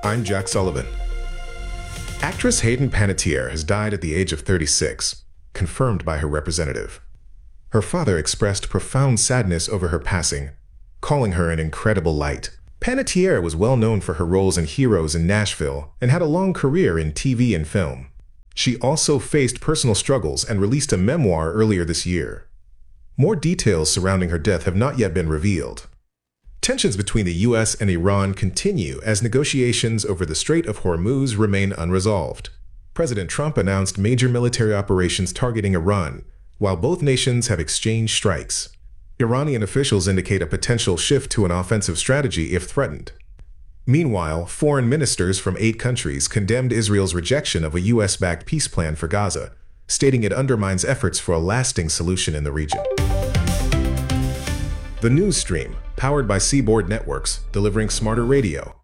I'm Jack Sullivan. Actress Hayden Panettiere has died at the age of 36, confirmed by her representative. Her father expressed profound sadness over her passing, calling her an incredible light. Panettiere was well known for her roles in Heroes in Nashville and had a long career in TV and film. She also faced personal struggles and released a memoir earlier this year. More details surrounding her death have not yet been revealed. Tensions between the U.S. and Iran continue as negotiations over the Strait of Hormuz remain unresolved. President Trump announced major military operations targeting Iran, while both nations have exchanged strikes. Iranian officials indicate a potential shift to an offensive strategy if threatened. Meanwhile, foreign ministers from 8 countries condemned Israel's rejection of a U.S.-backed peace plan for Gaza, stating it undermines efforts for a lasting solution in the region. The news stream, powered by Seaboard Networks, delivering smarter radio.